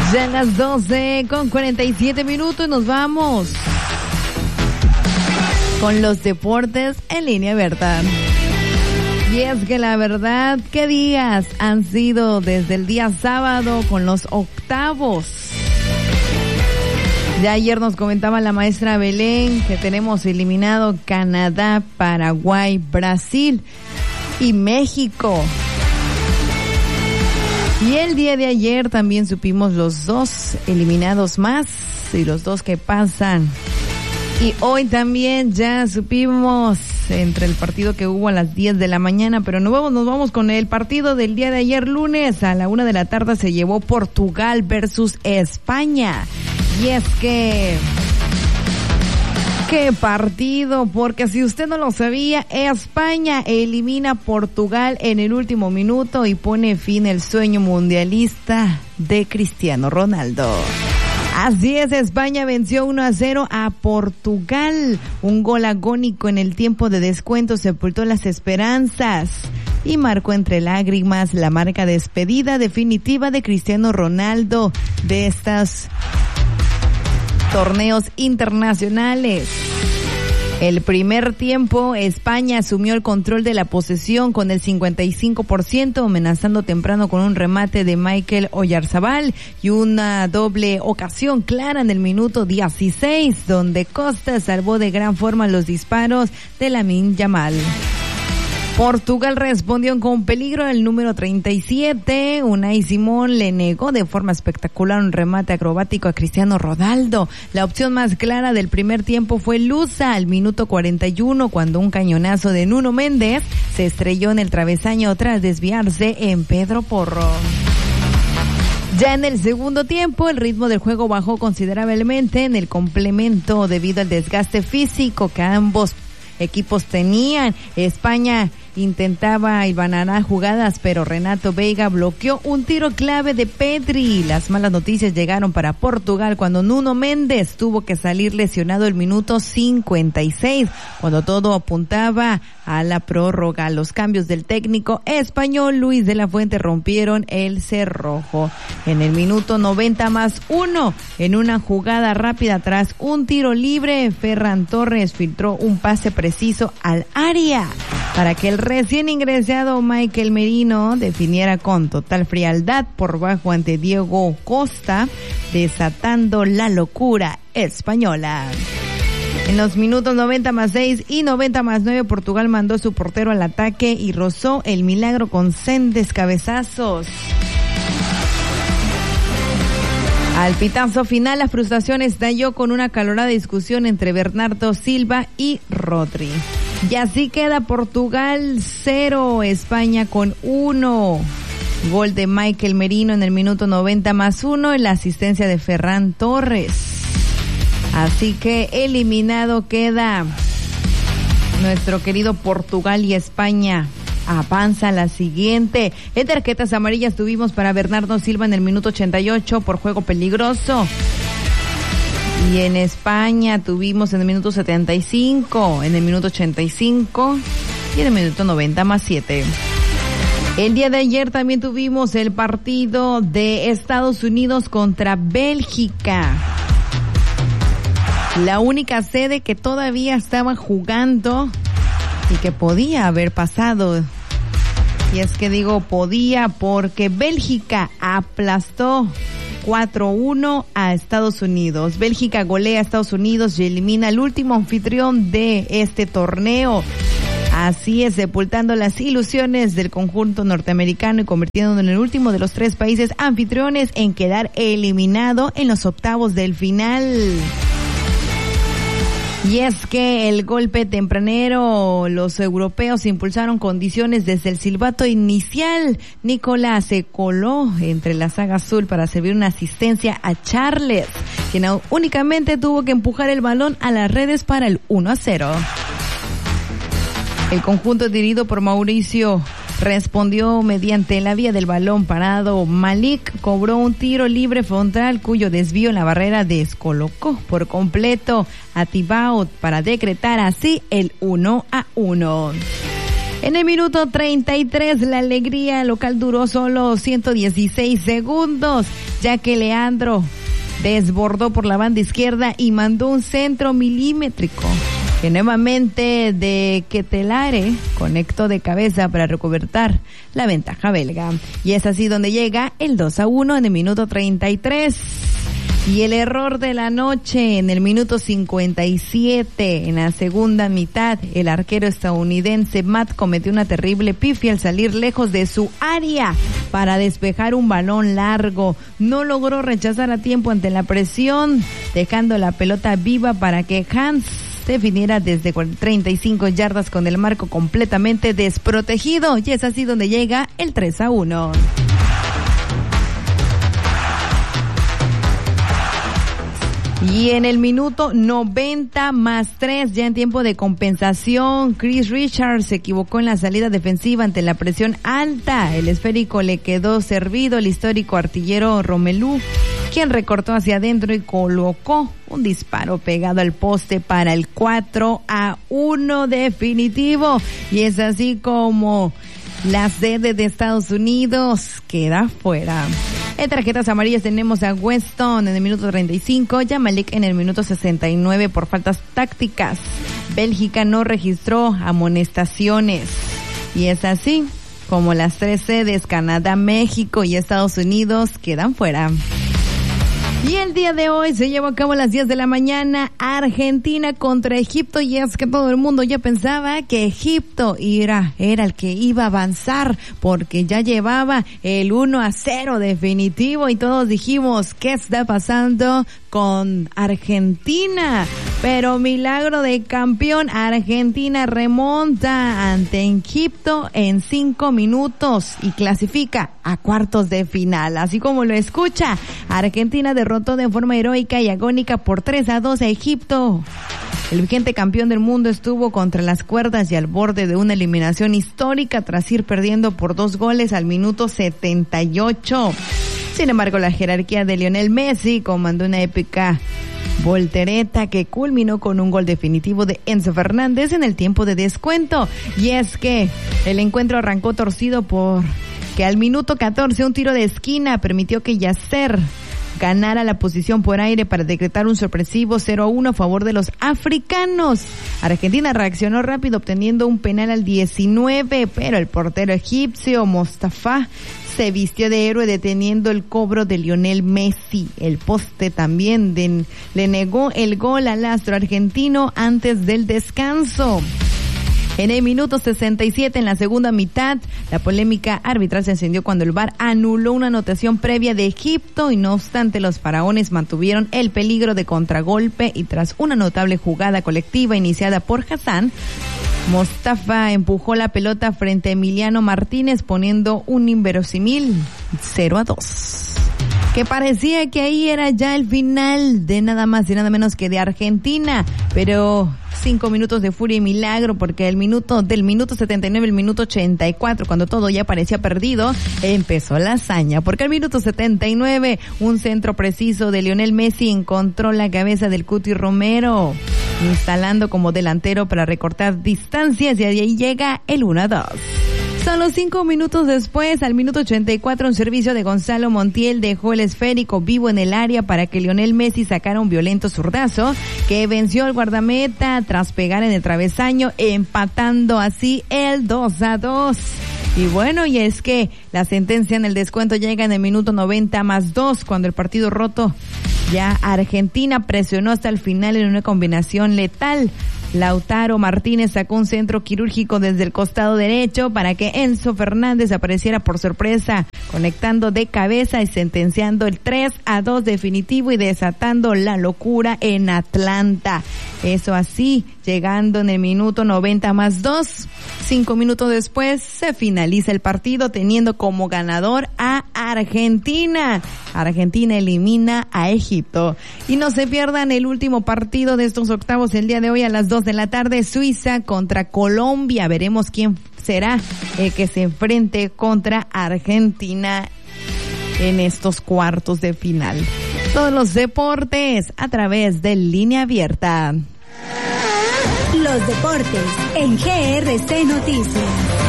Ya las 12:47 nos vamos con los deportes en línea abierta. Y es que la verdad, ¿qué días han sido desde el día sábado con los octavos? Ya ayer nos comentaba la maestra Belén que tenemos eliminado Canadá, Paraguay, Brasil y México. Y el día de ayer también supimos los 2 eliminados más y los 2 que pasan. Y hoy también ya supimos entre el partido que hubo a las 10 de la mañana, pero nos vamos con el partido del día de ayer lunes. A la 1 de la tarde se llevó Portugal versus España. Y es que... ¡qué partido! Porque si usted no lo sabía, España elimina a Portugal en el último minuto y pone fin al sueño mundialista de Cristiano Ronaldo. Así es, España venció 1-0 a Portugal. Un gol agónico en el tiempo de descuento sepultó las esperanzas y marcó entre lágrimas la marca despedida definitiva de Cristiano Ronaldo de estos torneos internacionales. El primer tiempo, España asumió el control de la posesión con el 55%, amenazando temprano con un remate de Mikel Oyarzabal y una doble ocasión clara en el minuto 16, donde Costa salvó de gran forma los disparos de Lamine Yamal. Portugal respondió con peligro al número 37. Unai Simón le negó de forma espectacular un remate acrobático a Cristiano Ronaldo. La opción más clara del primer tiempo fue Lusa al minuto 41, cuando un cañonazo de Nuno Méndez se estrelló en el travesaño tras desviarse en Pedro Porro. Ya en el segundo tiempo, el ritmo del juego bajó considerablemente en el complemento debido al desgaste físico que ambos equipos tenían. España intentaba hilvanar jugadas, pero Renato Veiga bloqueó un tiro clave de Pedri. Las malas noticias llegaron para Portugal cuando Nuno Méndez tuvo que salir lesionado el minuto 56, cuando todo apuntaba a la prórroga. Los cambios del técnico español Luis de la Fuente rompieron el cerrojo. En el minuto 90+1, en una jugada rápida tras un tiro libre, Ferran Torres filtró un pase preciso al área para que el recién ingresado Mikel Merino definiera con total frialdad por bajo ante Diego Costa, desatando la locura española. En los minutos 90+6 y 90+9, Portugal mandó su portero al ataque y rozó el milagro con sendos cabezazos. Al pitazo final, la frustración estalló con una acalorada discusión entre Bernardo Silva y Rodri. Y así queda Portugal 0, España con 1. Gol de Mikel Merino en el minuto 90+1 y la asistencia de Ferran Torres. Así que eliminado queda nuestro querido Portugal y España. Avanza la siguiente. En tarjetas amarillas tuvimos para Bernardo Silva en el minuto 88 por juego peligroso. Y en España tuvimos en el minuto 75, en el minuto 85 y en el minuto 90+7. El día de ayer también tuvimos el partido de Estados Unidos contra Bélgica. La única sede que todavía estaba jugando y que podía haber pasado. Y es que digo podía porque Bélgica aplastó 4-1 a Estados Unidos. Bélgica golea a Estados Unidos y elimina al último anfitrión de este torneo. Así es, sepultando las ilusiones del conjunto norteamericano y convirtiéndolo en el último de los 3 países anfitriones en quedar eliminado en los octavos del final. Y es que el golpe tempranero, los europeos impulsaron condiciones desde el silbato inicial. Nicolás se coló entre la saga azul para servir una asistencia a Charles, quien únicamente tuvo que empujar el balón a las redes para el 1-0. El conjunto dirigido por Mauricio respondió mediante la vía del balón parado. Malik cobró un tiro libre frontal cuyo desvío en la barrera descolocó por completo a Thibaut para decretar así el 1-1. En el minuto 33, la alegría local duró solo 116 segundos, ya que Leandro desbordó por la banda izquierda y mandó un centro milimétrico, que nuevamente de Ketelare conectó de cabeza para recuperar la ventaja belga. Y es así donde llega el 2-1 en el minuto 33. Y el error de la noche en el minuto 57, en la segunda mitad, el arquero estadounidense Matt cometió una terrible pifia al salir lejos de su área para despejar un balón largo. No logró rechazar a tiempo ante la presión, dejando la pelota viva para que Hans definiera desde 35 yardas con el marco completamente desprotegido. Y es así donde llega el 3-1. Y en el minuto 90+3, ya en tiempo de compensación, Chris Richards se equivocó en la salida defensiva ante la presión alta. El esférico le quedó servido el histórico artillero Romelu, quien recortó hacia adentro y colocó un disparo pegado al poste para el 4-1 definitivo. Y es así como la sede de Estados Unidos queda fuera. En tarjetas amarillas tenemos a Weston en el minuto 35, Yamalik en el minuto 69 por faltas tácticas. Bélgica no registró amonestaciones. Y es así como las tres sedes, Canadá, México y Estados Unidos, quedan fuera. Y el día de hoy se llevó a cabo a las 10 de la mañana Argentina contra Egipto, y es que todo el mundo ya pensaba que Egipto era el que iba a avanzar porque ya llevaba el 1-0 definitivo y todos dijimos, ¿qué está pasando con Argentina? Pero milagro de campeón, Argentina remonta ante Egipto en 5 minutos y clasifica a cuartos de final. Así como lo escucha, Argentina derrotó de forma heroica y agónica por 3-2 a Egipto. El vigente campeón del mundo estuvo contra las cuerdas y al borde de una eliminación histórica tras ir perdiendo por 2 goles al minuto 78. Sin embargo, la jerarquía de Lionel Messi comandó una épica voltereta que culminó con un gol definitivo de Enzo Fernández en el tiempo de descuento. Y es que el encuentro arrancó torcido por que al minuto 14 un tiro de esquina permitió que Yasser ganara la posición por aire para decretar un sorpresivo 0-1 a favor de los africanos. Argentina reaccionó rápido obteniendo un penal al 19, pero el portero egipcio Mostafa se vistió de héroe deteniendo el cobro de Lionel Messi. El poste también le negó el gol al astro argentino antes del descanso. En el minuto 67, en la segunda mitad, la polémica arbitral se encendió cuando el VAR anuló una anotación previa de Egipto y no obstante los faraones mantuvieron el peligro de contragolpe y tras una notable jugada colectiva iniciada por Hassan, Mostafa empujó la pelota frente a Emiliano Martínez poniendo un inverosímil 0-2. Que parecía que ahí era ya el final de nada más y nada menos que de Argentina, pero 5 minutos de furia y milagro porque del minuto 79 al minuto 84, cuando todo ya parecía perdido, empezó la hazaña, porque al minuto 79 un centro preciso de Lionel Messi encontró la cabeza del Cuti Romero, instalando como delantero para recortar distancias y ahí llega el 1-2. Solo 5 minutos después, al minuto 84, un servicio de Gonzalo Montiel dejó el esférico vivo en el área para que Lionel Messi sacara un violento zurdazo que venció al guardameta tras pegar en el travesaño, empatando así el 2-2. Y bueno, y es que la sentencia en el descuento llega en el minuto 90+2, cuando el partido roto, ya Argentina presionó hasta el final en una combinación letal. Lautaro Martínez sacó un centro quirúrgico desde el costado derecho para que Enzo Fernández apareciera por sorpresa, conectando de cabeza y sentenciando el 3-2 definitivo y desatando la locura en Atlanta. Eso así, llegando en el minuto 90+2, 5 minutos después se finaliza el partido teniendo como ganador a Argentina. Argentina elimina a Egipto. Y no se pierdan el último partido de estos octavos el día de hoy a las 2 de la tarde, Suiza contra Colombia. Veremos quién será el que se enfrente contra Argentina en estos cuartos de final. Todos los deportes a través de Línea Abierta. Los deportes en GRC Noticias.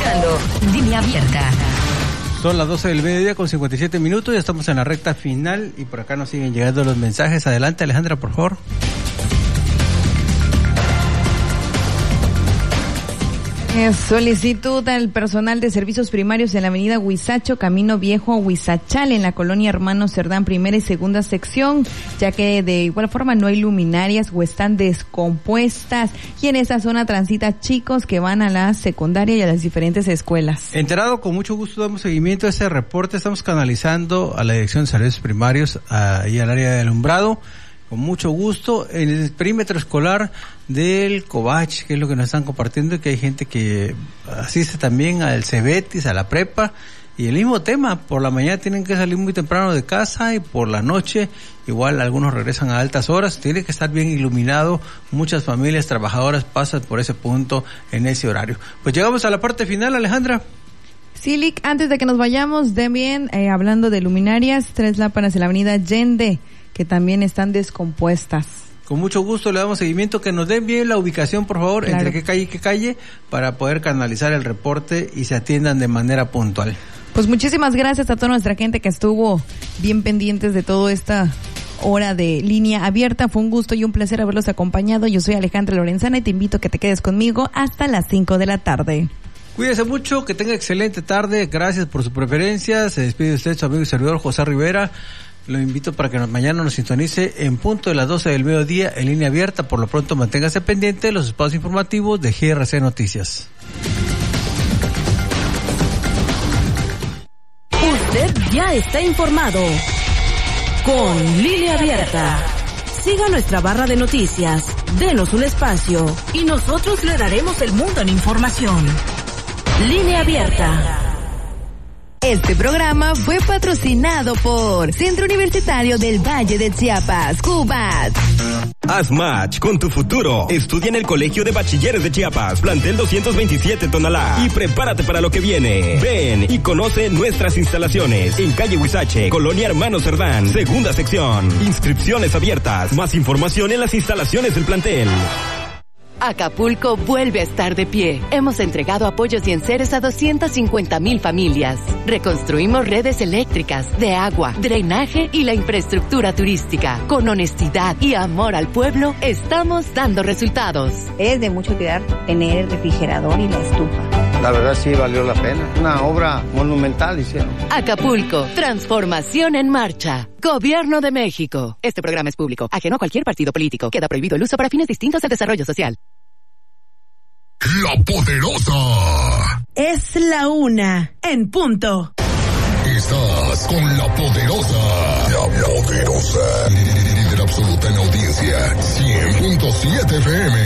escuchando Línea Abierta. Son las 12 del mediodía con 57 minutos, ya estamos en la recta final y por acá nos siguen llegando los mensajes. Adelante, Alejandra, por favor. Solicitud al personal de servicios primarios en la avenida Huizacho, Camino Viejo, Huizachal, en la colonia Hermanos Cerdán, primera y segunda sección, ya que de igual forma no hay luminarias o están descompuestas, y en esa zona transita chicos que van a la secundaria y a las diferentes escuelas. Enterado, con mucho gusto damos seguimiento a ese reporte, estamos canalizando a la Dirección de Servicios Primarios y al área de alumbrado. Con mucho gusto, en el perímetro escolar del Covach, que es lo que nos están compartiendo, que hay gente que asiste también al Cebetis, a la prepa, y el mismo tema, por la mañana tienen que salir muy temprano de casa y por la noche igual algunos regresan a altas horas, tiene que estar bien iluminado, muchas familias trabajadoras pasan por ese punto en ese horario. Pues llegamos a la parte final, Alejandra. Sí, Lick, antes de que nos vayamos, den bien, hablando de luminarias, 3 lámparas en la avenida Allende, que también están descompuestas. Con mucho gusto le damos seguimiento, que nos den bien la ubicación, por favor, claro, entre qué calle y qué calle, para poder canalizar el reporte y se atiendan de manera puntual. Pues muchísimas gracias a toda nuestra gente que estuvo bien pendientes de toda esta hora de Línea Abierta. Fue un gusto y un placer haberlos acompañado. Yo soy Alejandra Lorenzana y te invito a que te quedes conmigo hasta las 5 de la tarde. Cuídese mucho, que tenga excelente tarde, gracias por su preferencia. Se despide usted su amigo y servidor José Rivera. Lo invito para que mañana nos sintonice en punto de las 12 del mediodía en Línea Abierta. Por lo pronto, manténgase pendiente de los espacios informativos de GRC Noticias. Usted ya está informado con Línea Abierta. Siga nuestra barra de noticias, denos un espacio y nosotros le daremos el mundo en información. Línea Abierta. Este programa fue patrocinado por Centro Universitario del Valle de Chiapas, CUVAT. Haz match con tu futuro. Estudia en el Colegio de Bachilleres de Chiapas, plantel 227 Tonalá, y prepárate para lo que viene. Ven y conoce nuestras instalaciones en calle Huizache, colonia Hermanos Cerdán, segunda sección. Inscripciones abiertas. Más información en las instalaciones del plantel. Acapulco vuelve a estar de pie. Hemos entregado apoyos y enseres a 250,000 familias. Reconstruimos redes eléctricas, de agua, drenaje y la infraestructura turística. Con honestidad y amor al pueblo, estamos dando resultados. Es de mucho cuidar tener el refrigerador y la estufa. La verdad sí valió la pena. Una obra monumental hicieron. Acapulco, transformación en marcha. Gobierno de México. Este programa es público, ajeno a cualquier partido político. Queda prohibido el uso para fines distintos al desarrollo social. La Poderosa. Es la 1 en punto. Estás con La Poderosa. La Poderosa. Líder absoluta en audiencia. 100.7 FM.